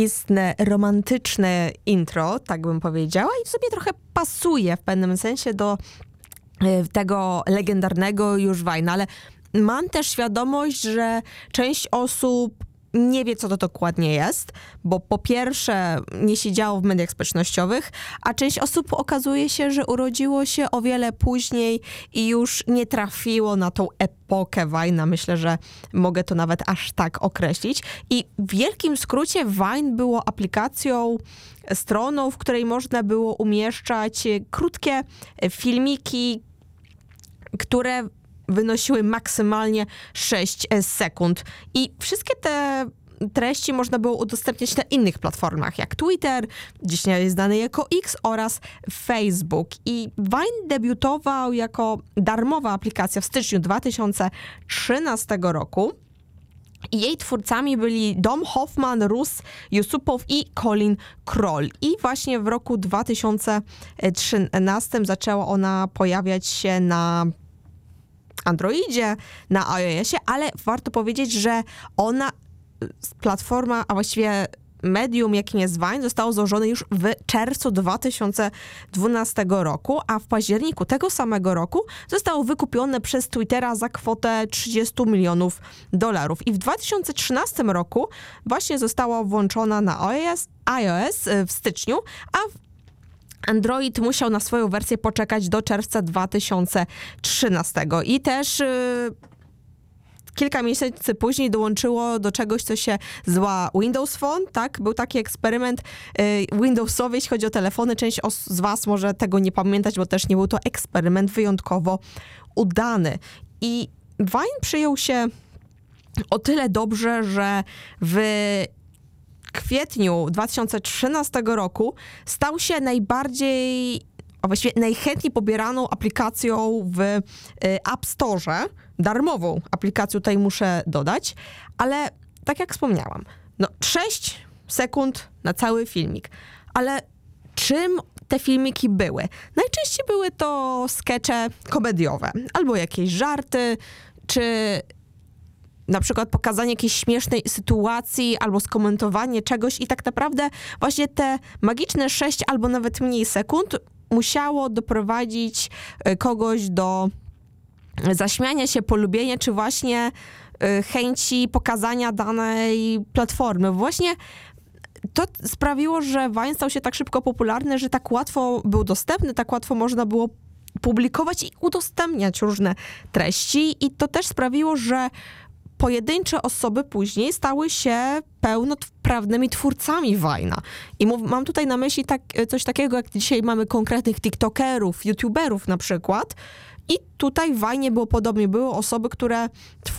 istne romantyczne intro, tak bym powiedziała, i w sobie trochę pasuje w pewnym sensie do tego legendarnego już Vine'a, ale mam też świadomość, że część osób nie wie, co to dokładnie jest, bo po pierwsze nie siedziało w mediach społecznościowych, a część osób okazuje się, że urodziło się o wiele później i już nie trafiło na tą epokę Vine'a. Myślę, że mogę to nawet aż tak określić. I w wielkim skrócie Vine było aplikacją, stroną, w której można było umieszczać krótkie filmiki, które wynosiły maksymalnie 6 sekund. I wszystkie te treści można było udostępniać na innych platformach, jak Twitter, dzisiaj znany jako X, oraz Facebook. I Vine debiutował jako darmowa aplikacja w styczniu 2013 roku. I jej twórcami byli Dom Hoffman, Rus Yusupow i Colin Kroll. I właśnie w roku 2013 zaczęła ona pojawiać się na Androidzie, na iOSie, ale warto powiedzieć, że platforma, a właściwie medium, jakim jest Vine, zostało założone już w czerwcu 2012 roku, a w październiku tego samego roku zostało wykupione przez Twittera za kwotę $30 milionów. I w 2013 roku właśnie została włączona na iOS w styczniu, a Android musiał na swoją wersję poczekać do czerwca 2013. I też kilka miesięcy później dołączyło do czegoś, co się zwa Windows Phone, tak? Był taki eksperyment Windowsowy, jeśli chodzi o telefony. Część z was może tego nie pamiętać, bo też nie był to eksperyment wyjątkowo udany. I Vine przyjął się o tyle dobrze, że w kwietniu 2013 roku stał się najbardziej, a właściwie najchętniej pobieraną aplikacją w App Store, darmową aplikacją, tutaj muszę dodać, ale tak jak wspomniałam, 6 sekund na cały filmik, ale czym te filmiki były? Najczęściej były to skecze komediowe, albo jakieś żarty, czy na przykład pokazanie jakiejś śmiesznej sytuacji albo skomentowanie czegoś i tak naprawdę właśnie te magiczne 6 albo nawet mniej sekund musiało doprowadzić kogoś do zaśmiania się, polubienia, czy właśnie chęci pokazania danej platformy. Właśnie to sprawiło, że Vine stał się tak szybko popularny, że tak łatwo był dostępny, tak łatwo można było publikować i udostępniać różne treści i to też sprawiło, że pojedyncze osoby później stały się pełnoprawnymi twórcami Vine'a. I mam tutaj na myśli coś takiego, jak dzisiaj mamy konkretnych tiktokerów, youtuberów na przykład. I tutaj w Vine'ie było podobnie. Były osoby, które